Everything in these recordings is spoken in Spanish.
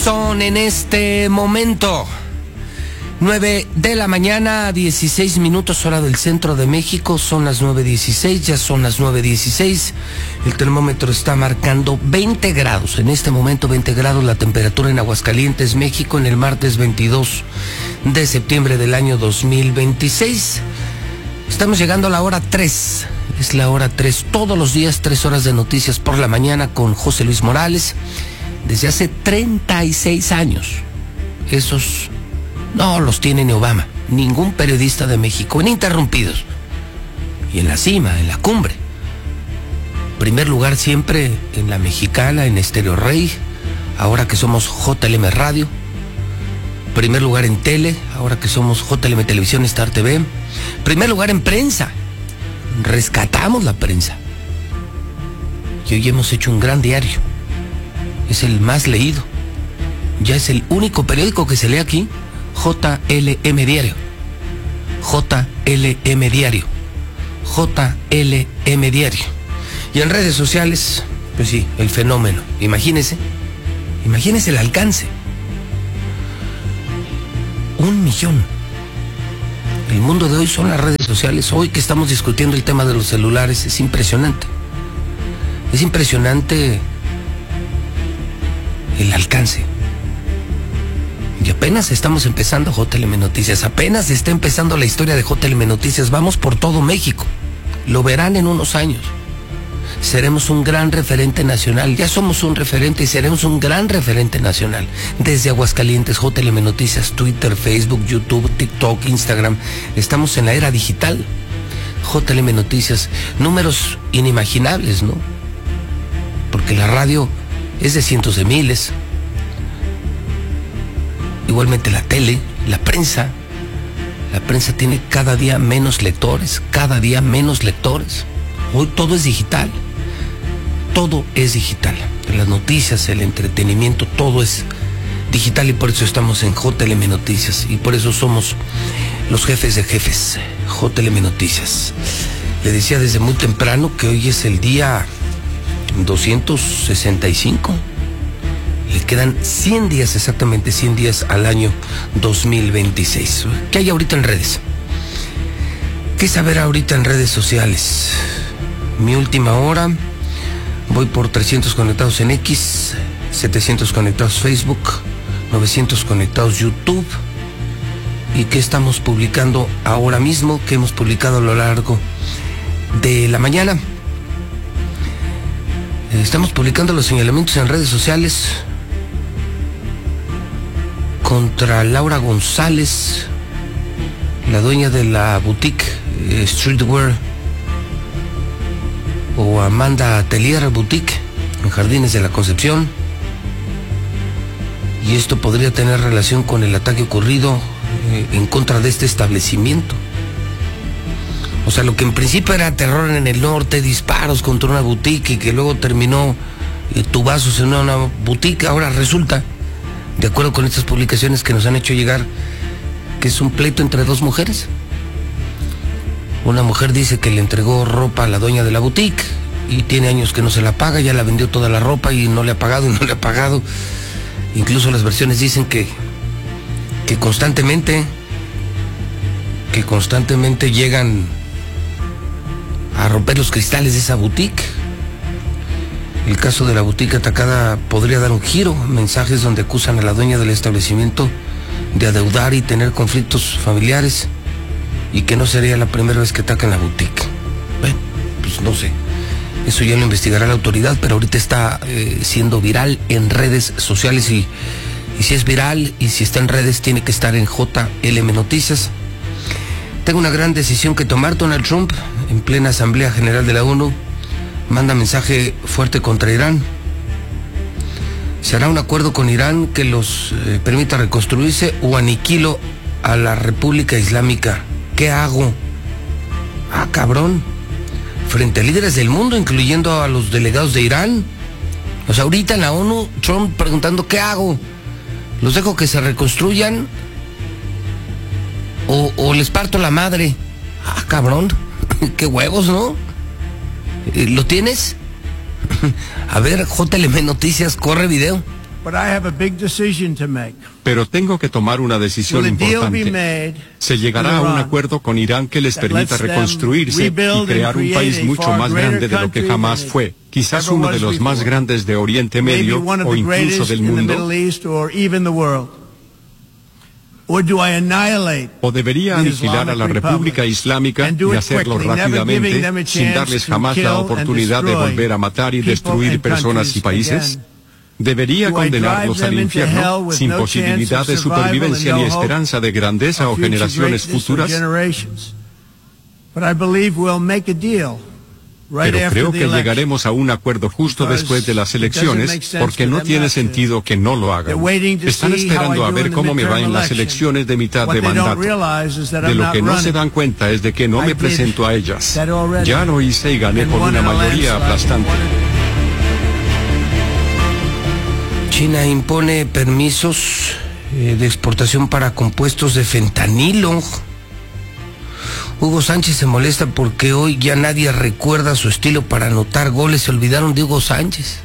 Son en este momento 9 de la mañana, 16 minutos hora del centro de México. Son las 9:16, ya son las 9:16. El termómetro está marcando 20 grados. En este momento 20 grados la temperatura en Aguascalientes, México, en el martes 22 de septiembre del año 2026. Estamos llegando a la hora 3. Es la hora 3. Todos los días 3 horas de noticias por la mañana con José Luis Morales. Desde hace 36 años. Esos no los tiene ni Obama, ningún periodista de México, ininterrumpidos. Y en la cima, en la cumbre. Primer lugar siempre en La Mexicana, en Estéreo Rey, ahora que somos JLM Radio. Primer lugar en tele, ahora que somos JLM Televisión, Star TV. Primer lugar en prensa. Rescatamos la prensa. Y hoy hemos hecho un gran diario. Es el más leído. Ya es el único periódico que se lee aquí. JLM Diario. JLM Diario. JLM Diario. Y en redes sociales, pues sí, el fenómeno. Imagínese el alcance. 1 millón. El mundo de hoy son las redes sociales. Hoy que estamos discutiendo el tema de los celulares, es impresionante. Es impresionante el alcance. Y apenas estamos empezando JLM Noticias, apenas está empezando la historia de JLM Noticias. Vamos por todo México, lo verán en unos años. Seremos un gran referente nacional, ya somos un referente y seremos un gran referente nacional. Desde Aguascalientes, JLM Noticias, Twitter, Facebook, YouTube, TikTok, Instagram. Estamos en la era digital. JLM Noticias, números inimaginables, ¿no? Porque la radio es de cientos de miles. Igualmente la tele, la prensa. La prensa tiene cada día menos lectores, cada día menos lectores. Hoy todo es digital. Todo es digital. Las noticias, el entretenimiento, todo es digital y por eso estamos en JLM Noticias y por eso somos los jefes de jefes. JLM Noticias. Le decía desde muy temprano que hoy es el día 265. Le quedan 100 días, exactamente 100 días al año 2026. ¿Qué hay ahorita en redes? ¿Qué saber ahorita en redes sociales? Mi última hora, voy por 300 conectados en X, 700 conectados Facebook, 900 conectados YouTube. ¿Y qué estamos publicando ahora mismo? ¿Qué hemos publicado a lo largo de la mañana? Estamos publicando los señalamientos en redes sociales contra Laura González, la dueña de la boutique Streetwear, o Amanda Atelier Boutique en Jardines de la Concepción. Y esto podría tener relación con el ataque ocurrido en contra de este establecimiento. O sea, lo que en principio era terror en el norte, disparos contra una boutique y que luego terminó tubazos en una boutique, ahora resulta, de acuerdo con estas publicaciones que nos han hecho llegar, que es un pleito entre dos mujeres. Una mujer dice que le entregó ropa a la dueña de la boutique y tiene años que no se la paga, ya la vendió toda la ropa y no le ha pagado y no le ha pagado. Incluso las versiones dicen que constantemente llegan a romper los cristales de esa boutique. El caso de la boutique atacada podría dar un giro. Mensajes donde acusan a la dueña del establecimiento de adeudar y tener conflictos familiares, y que no sería la primera vez que atacan la boutique. Bueno, pues no sé. Eso ya lo investigará la autoridad, pero ahorita está siendo viral en redes sociales y si es viral y si está en redes tiene que estar en JLM Noticias. Tengo una gran decisión que tomar. Donald Trump, en plena Asamblea General de la ONU, manda mensaje fuerte contra Irán. ¿Se hará un acuerdo con Irán que los permita reconstruirse o aniquilo a la República Islámica? ¿Qué hago? Ah, cabrón. Frente a líderes del mundo, incluyendo a los delegados de Irán. O sea, ahorita en la ONU, Trump preguntando, ¿qué hago? ¿Los dejo que se reconstruyan? ¿O les parto la madre? Ah, cabrón. Qué huevos, ¿no? ¿Lo tienes? A ver, JLM Noticias, corre video. Pero tengo que tomar una decisión importante. ¿Se llegará a un acuerdo con Irán que les permita reconstruirse y crear un país mucho más grande de lo que jamás fue? Quizás uno de los más grandes de Oriente Medio o incluso del mundo. ¿O debería aniquilar a la República Islámica y hacerlo rápidamente, sin darles jamás la oportunidad de volver a matar y destruir personas y países? ¿Debería condenarlos al infierno, sin posibilidad de supervivencia ni esperanza de grandeza o generaciones futuras? Pero creo que llegaremos a un acuerdo justo después de las elecciones, porque no tiene sentido que no lo hagan. Están esperando a ver cómo me va en las elecciones de mitad de mandato. De lo que no se dan cuenta es de que no me presento a ellas. Ya lo hice y gané por una mayoría aplastante. China impone permisos de exportación para compuestos de fentanilo. Hugo Sánchez se molesta porque hoy ya nadie recuerda su estilo para anotar goles. Se olvidaron de Hugo Sánchez.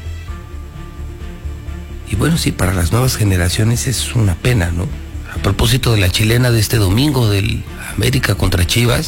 Y bueno, sí, para las nuevas generaciones es una pena, ¿no? A propósito de la chilena de este domingo del América contra Chivas.